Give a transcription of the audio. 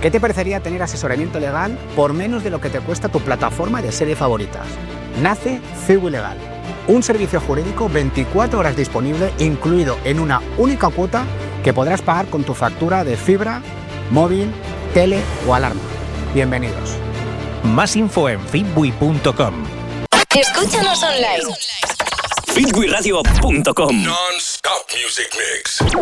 ¿Qué te parecería tener asesoramiento legal por menos de lo que te cuesta tu plataforma de serie favoritas? Nace Ciwi Legal, un servicio jurídico 24 horas disponible, incluido en una única cuota que podrás pagar con tu factura de fibra, móvil, tele o alarma. Bienvenidos. Más info en fitwi.com. Escúchanos online. fitwiradio.com. Non-stop music mix.